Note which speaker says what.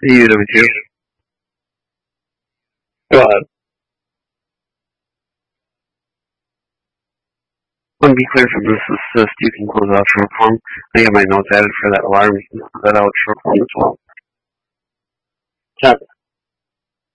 Speaker 1: You do too. Go ahead. Let me be clear from this assist, you can close out short form. I have my notes added for that alarm. You can close that out short form as well. 10.